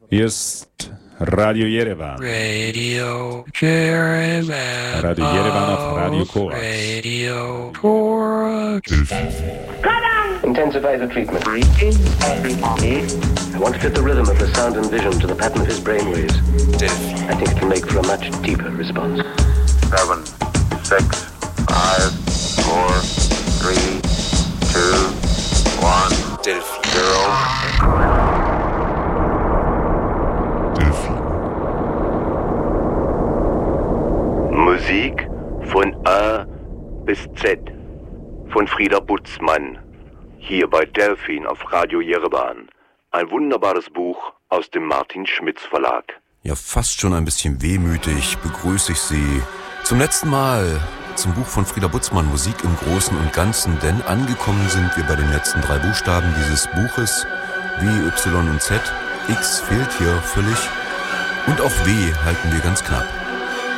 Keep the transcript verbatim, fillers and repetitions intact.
Hier ist Radio Yerevan. Radio Yerevan. Radio Yerevan auf Radio Korax. Radio Korax. Intensify the treatment. I want to fit the rhythm of the sound and vision to the pattern of his brainwaves. I think it can make for a much deeper response. Seven, six, five, four, three, two, one, zero. Musik von A bis Z von Frieder Butzmann. Hier bei Delphin auf Radio Yerevan. Ein wunderbares Buch aus dem Martin Schmitz Verlag. Ja, fast schon ein bisschen wehmütig begrüße ich Sie zum letzten Mal zum Buch von Frieder Butzmann, Musik im Großen und Ganzen, denn angekommen sind wir bei den letzten drei Buchstaben dieses Buches, W, Y und Z. X fehlt hier völlig und auch W halten wir ganz knapp.